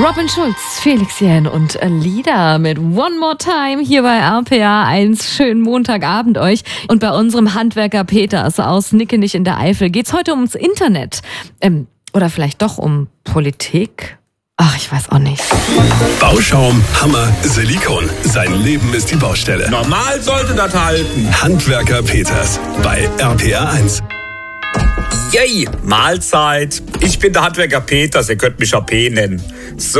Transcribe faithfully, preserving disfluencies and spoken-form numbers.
Robin Schulz, Felix Jähn und Lieder mit One More Time hier bei R P R eins. Schönen Montagabend euch. Und bei unserem Handwerker Peters aus Nickenich in der Eifel geht's heute ums Internet. Ähm, oder vielleicht doch um Politik? Ach, ich weiß auch nicht. Bauschaum, Hammer, Silikon. Sein Leben ist die Baustelle. Normal sollte das halten. Handwerker Peters bei R P R eins. Yay, Mahlzeit. Ich bin der Handwerker Peters, ihr könnt mich A P nennen. So.